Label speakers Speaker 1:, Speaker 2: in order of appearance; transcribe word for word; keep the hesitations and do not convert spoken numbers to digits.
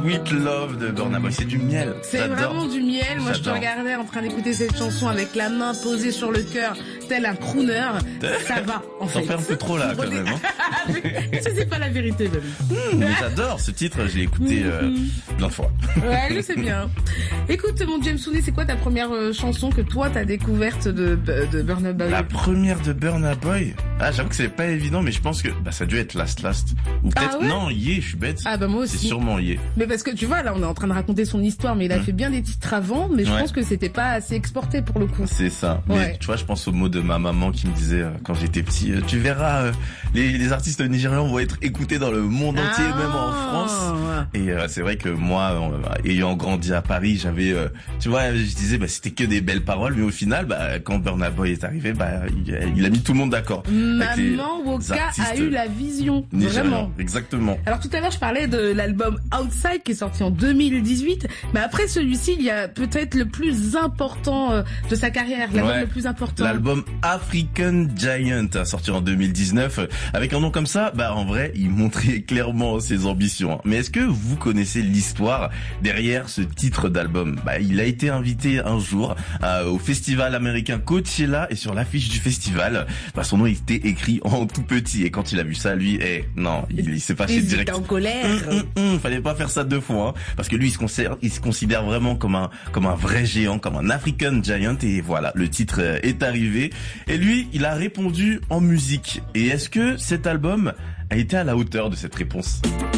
Speaker 1: Sweet Love de Burna Boy. C'est du miel.
Speaker 2: C'est
Speaker 1: J'adore.
Speaker 2: vraiment du miel. Moi, je te
Speaker 1: J'adore.
Speaker 2: regardais en train d'écouter cette chanson avec la main posée sur le cœur, tel un crooner. Ça va, en fait.
Speaker 1: T'en fais un peu trop là, quand même. Hein.
Speaker 2: Ça, c'est pas la vérité, même.
Speaker 1: Mmh, mais j'adore ce titre. Je l'ai écouté euh, plein de fois.
Speaker 2: Ouais, je sais bien. Écoute, mon James Souni, c'est quoi ta première euh, chanson que toi, t'as découverte de, de Burna Boy?
Speaker 1: La première de Burna Boy. Ah, j'avoue que c'est pas évident, mais je pense que bah ça a dû être Last Last. Ou peut-être
Speaker 2: Ah ouais
Speaker 1: non, Yé, je suis bête.
Speaker 2: Ah bah moi aussi.
Speaker 1: C'est sûrement Yé.
Speaker 2: Mais parce que tu vois, là, on est en train de raconter son histoire, mais il a
Speaker 1: Mmh.
Speaker 2: fait bien des titres avant, mais je
Speaker 1: Ouais.
Speaker 2: pense que c'était pas assez exporté pour le coup.
Speaker 1: C'est ça.
Speaker 2: Ouais.
Speaker 1: Mais tu vois, je pense aux mots de ma maman qui me disait euh, quand j'étais petit, euh, tu verras, euh, les, les artistes nigérians vont être écoutés dans le monde entier,
Speaker 2: Ah.
Speaker 1: même en France. Et euh, c'est vrai que moi, euh, ayant grandi à Paris, j'avais, euh, tu vois, je disais, bah c'était que des belles paroles, mais au final, bah quand Burna Boy est arrivé, bah il, il a mis tout le monde d'accord. Avec les
Speaker 2: Maman Woka a
Speaker 1: artistes
Speaker 2: eu la vision,
Speaker 1: nigérians.
Speaker 2: vraiment.
Speaker 1: Exactement.
Speaker 2: Alors tout à l'heure, je parlais de l'album Outside qui est sorti en deux mille dix-huit, mais après celui-ci, il y a peut-être le plus important euh, de sa carrière, l'album
Speaker 1: Ouais.
Speaker 2: le plus important.
Speaker 1: L'album African Giant, sorti en deux mille dix-neuf. Avec un nom comme ça, bah en vrai, il montrait clairement ses ambitions. Mais est-ce que vous connaissez l'histoire derrière ce titre d'album? Bah il a été invité un jour euh, au festival américain Coachella, et sur l'affiche du festival, bah son nom était écrit en tout petit. Et quand il a vu ça, lui, eh non, il, il s'est fâché
Speaker 2: Il
Speaker 1: direct.
Speaker 2: était en colère.
Speaker 1: Hum, hum, hum, fallait pas faire ça deux fois, hein, parce que lui, il se considère, il se considère vraiment comme un, comme un vrai géant, comme un African Giant, et voilà, le titre euh, est arrivé. Et lui, il a répondu en musique. Et est-ce que cet album a été à la hauteur de cette réponse?